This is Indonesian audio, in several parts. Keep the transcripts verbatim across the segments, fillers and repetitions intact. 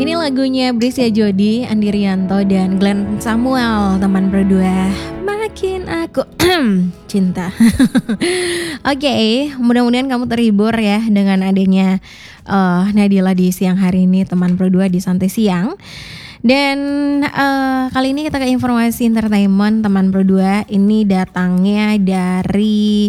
Ini lagunya Brisya Jody, Andi Rianto, dan Glenn Samuel, teman berdua. Makin aku cinta. Oke, okay, mudah-mudahan kamu terhibur ya dengan adanya uh, Nadila di siang hari ini, teman berdua di Santai Siang. Dan uh, kali ini kita ke informasi entertainment, teman berdua. Ini datangnya dari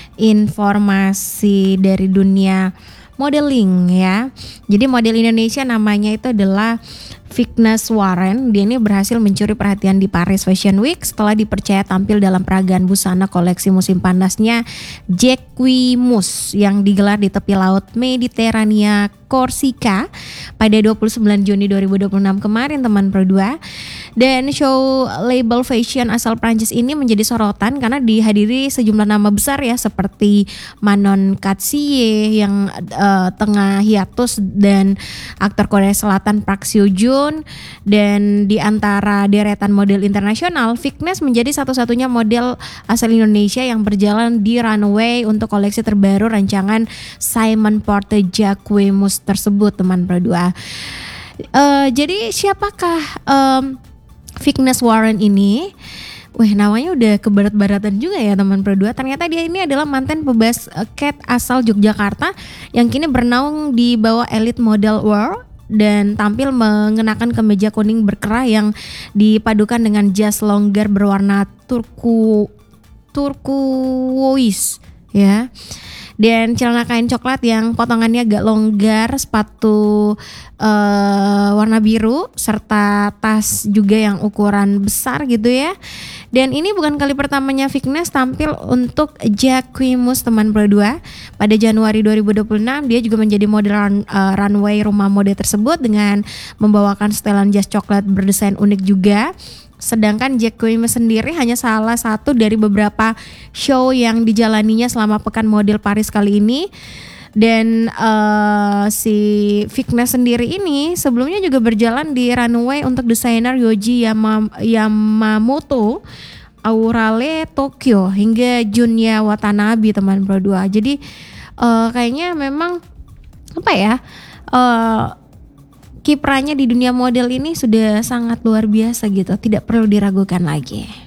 informasi dari dunia modeling ya. Jadi model Indonesia namanya itu adalah Vignes Warren. Dia ini berhasil mencuri perhatian di Paris Fashion Week setelah dipercaya tampil dalam peragaan busana koleksi musim panasnya Jacquemus yang digelar di tepi laut Mediterania Korsika pada dua puluh sembilan Juni dua ribu dua puluh enam kemarin, teman berdua. Dan show label fashion asal Prancis ini menjadi sorotan karena dihadiri sejumlah nama besar ya, seperti Manon Katsuye yang uh, tengah hiatus dan aktor Korea Selatan Park Seo Joon. Dan di antara deretan model internasional, Vignes menjadi satu-satunya model asal Indonesia yang berjalan di runway untuk koleksi terbaru rancangan Simon Porte Jacquemus tersebut, teman berdua. Uh, jadi siapakah um, Vignes Warren ini? Wah, namanya udah kebarat-baratan juga ya, teman berdua. Ternyata dia ini adalah mantan pebasket asal Yogyakarta yang kini bernaung di bawah Elite Model World dan tampil mengenakan kemeja kuning berkerah yang dipadukan dengan jas longgar berwarna turku turkuois ya. Dan celana kain coklat yang potongannya agak longgar, sepatu uh, warna biru, serta tas juga yang ukuran besar gitu ya. Dan ini bukan kali pertamanya Vignes tampil untuk Jacquemus, teman berdua. Pada Januari dua ribu dua puluh enam dia juga menjadi model run, uh, runway rumah mode tersebut dengan membawakan setelan jas coklat berdesain unik juga. Sedangkan Jacquemus sendiri hanya salah satu dari beberapa show yang dijalaninya selama pekan model Paris kali ini. Dan uh, si Vignes sendiri ini sebelumnya juga berjalan di runway untuk desainer Yohji Yama, Yamamoto, Aurale Tokyo hingga Junya Watanabe, teman berdua. Jadi uh, kayaknya memang apa ya? Uh, kiprahnya di dunia model ini sudah sangat luar biasa gitu, tidak perlu diragukan lagi.